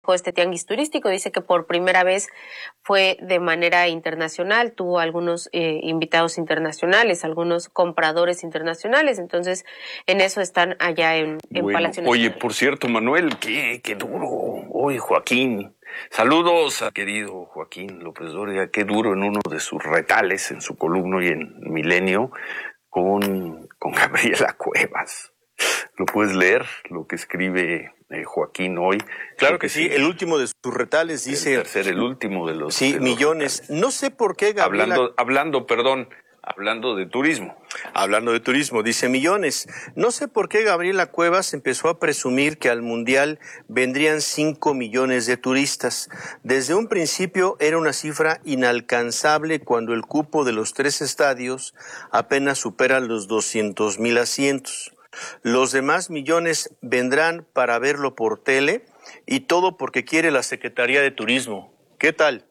este tianguis turístico. Dice que por primera vez fue de manera internacional, tuvo algunos invitados internacionales, algunos compradores internacionales, entonces en eso están allá en Palacio Nacional. Oye, por cierto, Manuel, qué duro. Oye, Joaquín, saludos a querido Joaquín López Dóriga, qué duro en uno de sus retales, en su columna y en Milenio, con Gabriela Cuevas. ¿Lo puedes leer, lo que escribe Joaquín hoy? Claro que sí, el último de sus retales dice... El último de los... Sí, de los millones. retales. No sé por qué Gabriela... Hablando de turismo. Hablando de turismo, dice millones. No sé por qué Gabriela Cuevas empezó a presumir que al Mundial vendrían 5 millones de turistas. Desde un principio era una cifra inalcanzable cuando el cupo de los 3 estadios apenas supera los 200,000 asientos. Los demás millones vendrán para verlo por tele y todo porque quiere la Secretaría de Turismo. ¿Qué tal?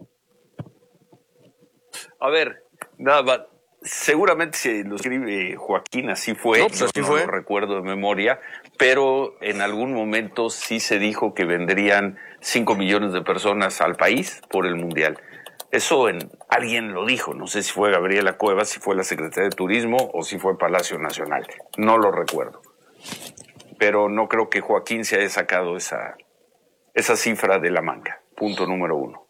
A ver, nada más. Seguramente si lo escribe Joaquín, así fue. No, pues así fue. No lo recuerdo de memoria, pero en algún momento sí se dijo que vendrían 5 millones de personas al país por el Mundial. Eso alguien lo dijo, no sé si fue Gabriela Cuevas, si fue la Secretaría de Turismo o si fue Palacio Nacional, no lo recuerdo. Pero no creo que Joaquín se haya sacado esa cifra de la manga, punto número 1.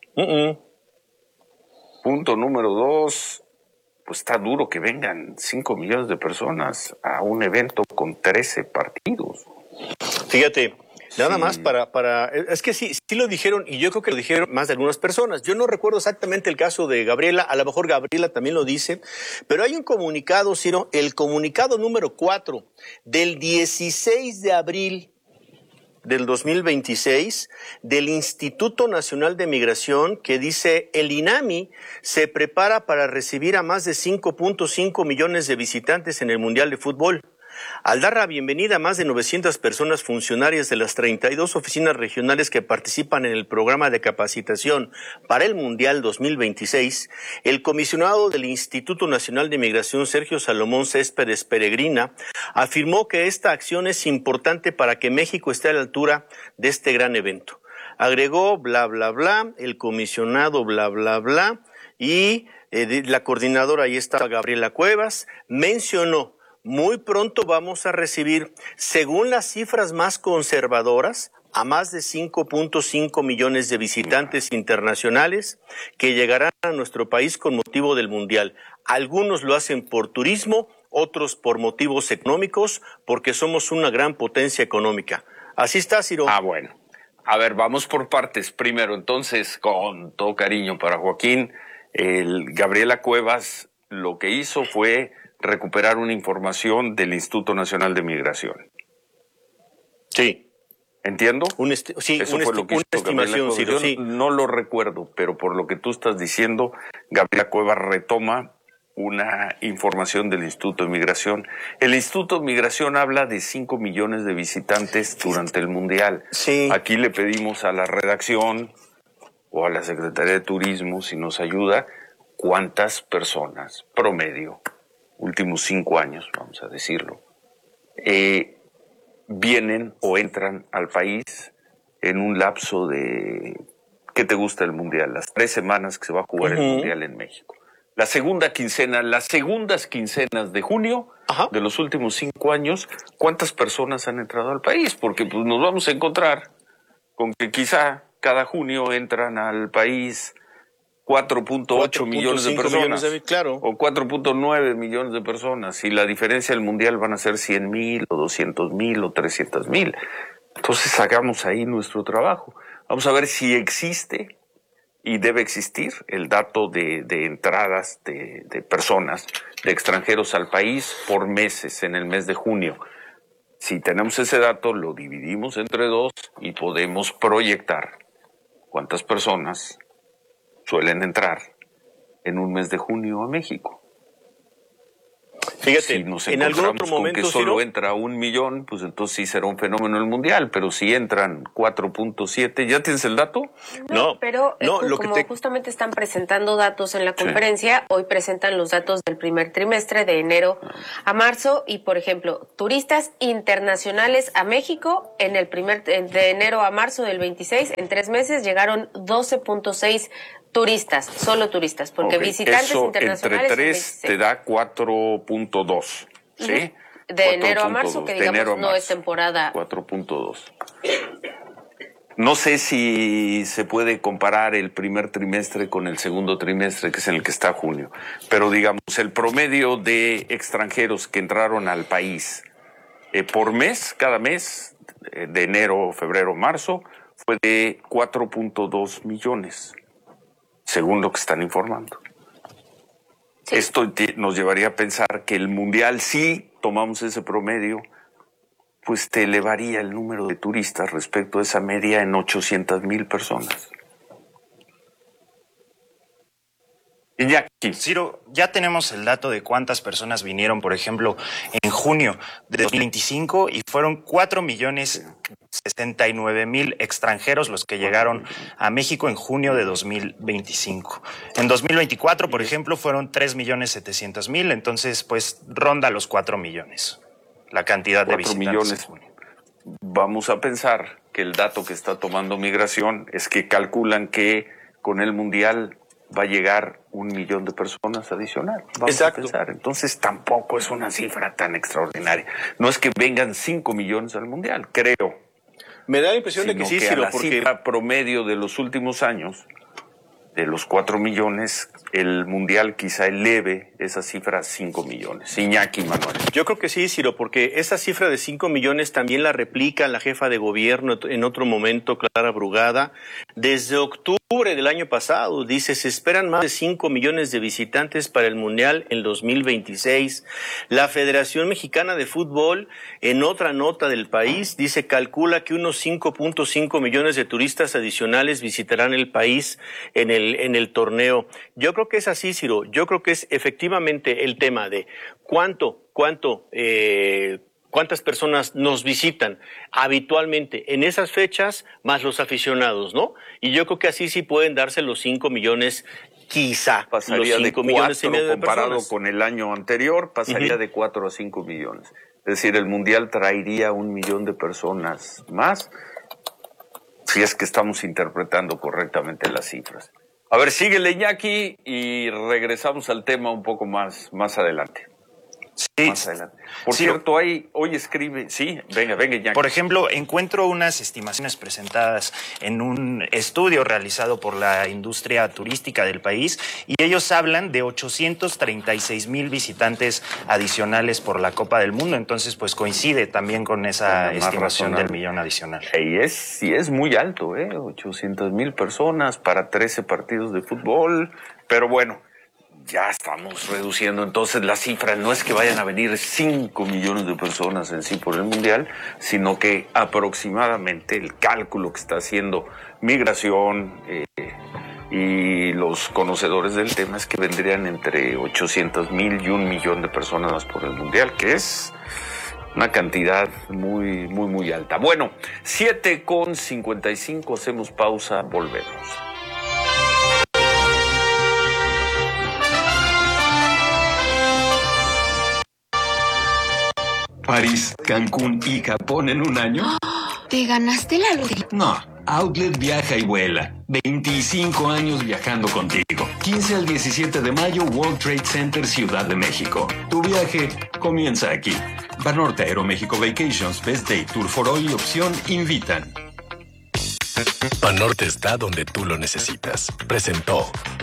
Punto número 2, pues está duro que vengan 5 millones de personas a un evento con 13 partidos. Fíjate, nada más es que sí lo dijeron, y yo creo que lo dijeron más de algunas personas. Yo no recuerdo exactamente el caso de Gabriela, a lo mejor Gabriela también lo dice, pero hay un comunicado, Ciro, el comunicado número 4 del 16 de abril del 2026 del Instituto Nacional de Migración, que dice: el INAMI se prepara para recibir a más de 5.5 millones de visitantes en el Mundial de Fútbol. Al dar la bienvenida a más de 900 personas funcionarias de las 32 oficinas regionales que participan en el programa de capacitación para el Mundial 2026, el comisionado del Instituto Nacional de Migración, Sergio Salomón Céspedes Peregrina, afirmó que esta acción es importante para que México esté a la altura de este gran evento. Agregó bla, bla, bla, el comisionado bla, bla, bla, y la coordinadora, ahí estaba Gabriela Cuevas, mencionó: muy pronto vamos a recibir, según las cifras más conservadoras, a más de 5.5 millones de visitantes internacionales que llegarán a nuestro país con motivo del Mundial. Algunos lo hacen por turismo, otros por motivos económicos, porque somos una gran potencia económica. Así está, Ciro. Bueno. A ver, vamos por partes. Primero, entonces, con todo cariño para Joaquín, Gabriela Cuevas lo que hizo fue recuperar una información del Instituto Nacional de Migración. Sí. ¿Entiendo? Sí, eso fue lo que hizo estimación, Gabriela Cuevas. Yo no lo recuerdo, pero por lo que tú estás diciendo, Gabriela Cuevas retoma una información del Instituto de Migración. El Instituto de Migración habla de 5 millones de visitantes durante el Mundial. Sí. Aquí le pedimos a la redacción o a la Secretaría de Turismo, si nos ayuda, cuántas personas promedio, últimos 5 años, vamos a decirlo, vienen o entran al país en un lapso de... ¿Qué te gusta el Mundial? Las 3 semanas que se va a jugar el Mundial en México. Las segundas quincenas de junio, de los últimos 5 años, ¿cuántas personas han entrado al país? Porque pues, nos vamos a encontrar con que quizá cada junio entran al país 4.8 millones de personas, claro. o 4.9 millones de personas, y la diferencia del Mundial van a ser 100,000 o 200,000 o 300,000. Entonces hagamos ahí nuestro trabajo. Vamos a ver si existe y debe existir el dato de entradas de personas, de extranjeros al país por meses en el mes de junio. Si tenemos ese dato, lo dividimos entre 2 y podemos proyectar cuántas personas suelen entrar en un mes de junio a México. Fíjate, si nos en algún otro encontramos momento, con que solo Ciro, entra 1 millón, pues entonces sí será un fenómeno el mundial, pero si entran 4.7, ¿ya tienes el dato? No, pero no, lo como que te... justamente están presentando datos en la conferencia, hoy presentan los datos del primer trimestre de enero a marzo y, por ejemplo, turistas internacionales a México en el de enero a marzo del 26, en 3 meses llegaron 12.6 turistas, solo turistas, porque visitantes eso internacionales entre 3 te da 4.2, ¿sí? De enero a marzo, que digamos no es temporada. 4.2. No sé si se puede comparar el primer trimestre con el segundo trimestre, que es en el que está junio, pero digamos, el promedio de extranjeros que entraron al país por mes, cada mes, de enero, febrero, marzo, fue de 4.2 millones, según lo que están informando. Sí. Esto nos llevaría a pensar que el mundial, si tomamos ese promedio, pues te elevaría el número de turistas respecto a esa media en 800,000 personas. Iñaki. Ciro, ya tenemos el dato de cuántas personas vinieron, por ejemplo, en junio de 2025 y fueron 4.069.000 extranjeros los que llegaron a México en junio de 2025. En 2024, por ejemplo, fueron 3.700.000, entonces pues ronda los 4 millones. La cantidad de visitantes. 4 millones. Vamos a pensar que el dato que está tomando Migración es que calculan que con el Mundial va a llegar 1 millón de personas adicional. Vamos a pensar. Entonces tampoco es una cifra tan extraordinaria. No es que vengan 5 millones al Mundial, creo. Me da la impresión de que sí, Ciro, porque cifra promedio de los últimos años, de los 4 millones, el Mundial quizá eleve esa cifra a 5 millones. Iñaki, Manuel. Yo creo que sí, Ciro, porque esa cifra de 5 millones también la replica la jefa de gobierno en otro momento, Clara Brugada. Desde octubre del año pasado, dice, se esperan más de 5 millones de visitantes para el Mundial en 2026. La Federación Mexicana de Fútbol, en otra nota del país, dice, calcula que unos 5.5 millones de turistas adicionales visitarán el país en el torneo. Yo creo que es así, Ciro. Yo creo que es efectivamente el tema de cuántas personas nos visitan habitualmente en esas fechas, más los aficionados, ¿no? Y yo creo que así sí pueden darse los 5 millones, quizá. Pasaría los 5 de millones y medio de comparado personas. con el año anterior, pasaría de 4 a 5 millones. Es decir, el Mundial traería 1 millón de personas más, si es que estamos interpretando correctamente las cifras. A ver, síguele, Iñaki, y regresamos al tema un poco más adelante. Sí. Más adelante. Por cierto, hoy escribe... Sí, venga, Iñaki. Por ejemplo, encuentro unas estimaciones presentadas en un estudio realizado por la industria turística del país y ellos hablan de 836,000 visitantes adicionales por la Copa del Mundo. Entonces, pues coincide también con esa estimación del millón adicional. Y es muy alto, 800,000 personas para 13 partidos de fútbol. Pero bueno, ya estamos reduciendo entonces la cifra. No es que vayan a venir 5 millones de personas en sí por el Mundial, sino que aproximadamente el cálculo que está haciendo Migración y los conocedores del tema es que vendrían entre 800,000 y 1 millón de personas más por el Mundial, que es una cantidad muy, muy, muy alta. Bueno, 7:55, hacemos pausa, volvemos. París, Cancún y Japón en un año. ¿Te ganaste la lotería? No, Outlet viaja y vuela. 25 años viajando contigo. 15 al 17 de mayo, World Trade Center, Ciudad de México. Tu viaje comienza aquí. Banorte Aeroméxico Vacations, Best Day, Tour for All y Opción invitan. Banorte está donde tú lo necesitas. Presentó